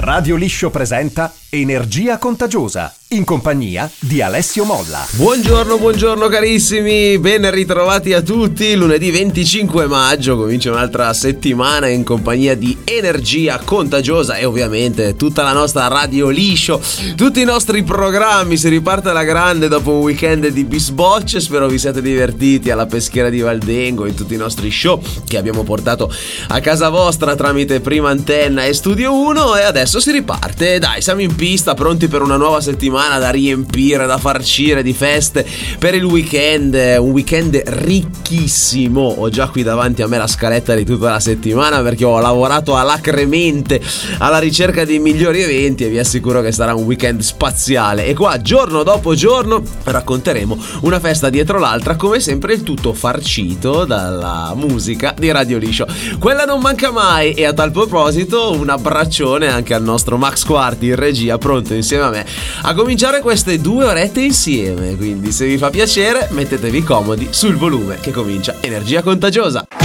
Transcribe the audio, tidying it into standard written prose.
Radio Liscio presenta Energia Contagiosa, in compagnia di Alessio Molla. Buongiorno carissimi, ben ritrovati a tutti. Lunedì 25 maggio comincia un'altra settimana in compagnia di Energia Contagiosa e ovviamente tutta la nostra Radio Liscio, tutti i nostri programmi. Si riparte alla grande dopo un weekend di bisbocce. Spero vi siate divertiti alla Peschiera di Valdengo, in tutti i nostri show che abbiamo portato a casa vostra tramite Prima Antenna e Studio 1. E adesso si riparte, dai, siamo in pista, pronti per una nuova settimana da riempire, da farcire di feste per il weekend. Un weekend ricchissimo. Ho già qui davanti a me la scaletta di tutta la settimana, perché ho lavorato alacremente alla ricerca dei migliori eventi e vi assicuro che sarà un weekend spaziale. E qua giorno dopo giorno racconteremo una festa dietro l'altra, come sempre il tutto farcito dalla musica di Radio Liscio. Quella non manca mai. E a tal proposito un abbraccione anche al nostro Max Quarti in regia, pronto insieme a me a cominciare queste 2 orette insieme. Quindi se vi fa piacere mettetevi comodi sul volume, che comincia Energia Contagiosa.